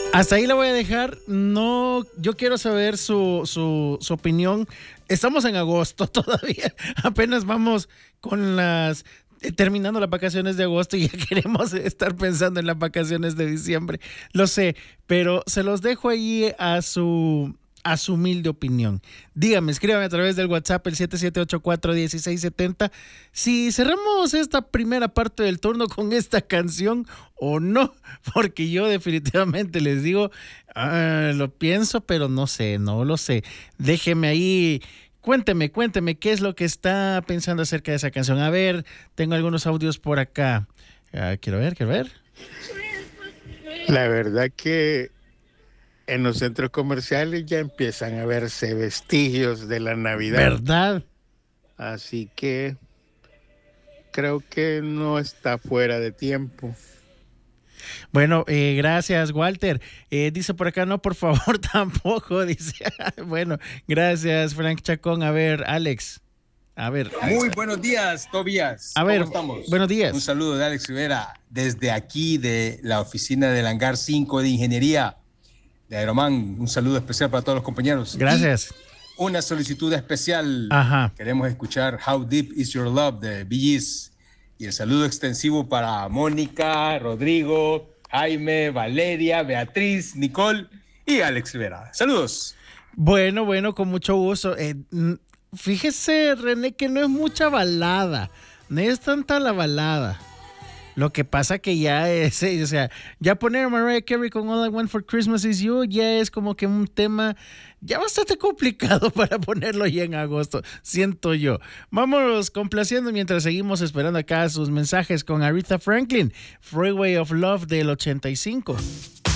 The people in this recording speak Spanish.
Hasta ahí la voy a dejar. No, yo quiero saber su opinión. Estamos en agosto todavía. Apenas vamos con terminando las vacaciones de agosto y ya queremos estar pensando en las vacaciones de diciembre. Lo sé, pero se los dejo ahí a su humilde opinión. Dígame, escríbame a través del WhatsApp el 7784-1670 si cerramos esta primera parte del turno con esta canción o no, porque yo definitivamente les digo, lo pienso, pero no sé, no lo sé. Déjeme ahí, cuénteme qué es lo que está pensando acerca de esa canción. A ver, tengo algunos audios por acá. Quiero ver. La verdad que en los centros comerciales ya empiezan a verse vestigios de la Navidad. ¿Verdad? Así que creo que no está fuera de tiempo. Bueno, gracias, Walter. Dice por acá, no, por favor, tampoco. Dice, bueno, gracias, Frank Chacón. A ver, Alex. A ver. Muy buenos días, Tobías. A ver, ¿cómo estamos? buenos días. Un saludo de Alex Rivera desde aquí, de la oficina del Hangar 5 de Ingeniería de Aeromán. Un saludo especial para todos los compañeros. Gracias. Y una solicitud especial. Ajá. Queremos escuchar How Deep Is Your Love de Bee Gees. Y el saludo extensivo para Mónica, Rodrigo, Jaime, Valeria, Beatriz, Nicole y Alex Rivera. Saludos. Bueno, con mucho gusto. Fíjese, René, que no es mucha balada. No es tanta la balada. Lo que pasa que ya es, o sea, ya poner a Mariah Carey con All I Want for Christmas Is You ya es como que un tema ya bastante complicado para ponerlo ya en agosto, siento yo. Vámonos complaciendo mientras seguimos esperando acá sus mensajes con Aretha Franklin, Freeway of Love del 85.